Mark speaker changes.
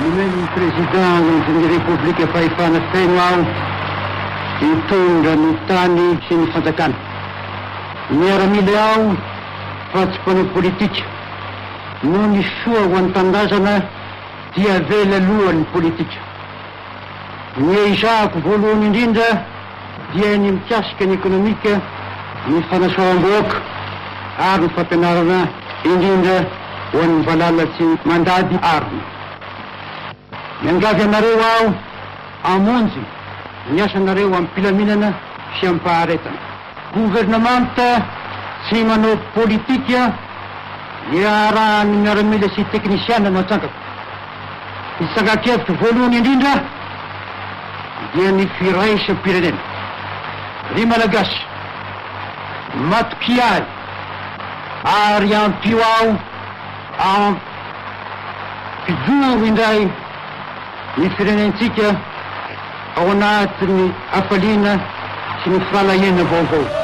Speaker 1: Nomeny président ny république fahefana feno aho mitondra ny tany sy ny fanjakana. Miaramila aho fa tsy mpanao politika. No ny soa ho an'ny tandazana dia avela aloha ny politika. Ny ezahako voalohany indrindra dia ny mikasika ny ekonomika, ny fanasoam-bahoaka ary ny fampianarana indrindra ho an'ny valalatsy mandady arina. Miangavy anareo aho amonjy ny asanareo amin'ny mpilaminana sy amin'ny faharetana. Gouvernemanta tsy manao politika iarahan'ny miaramila sy teknisiana no atsangako. Ny tsangakevitry voalohany indrindra dia ny firaisam-pirenena. Ry malagasy, matoky ahy ary ampio aho ampijoro indray ny firenentsika ao anatin'ny hafaliana sy ny fahalahena vaovao.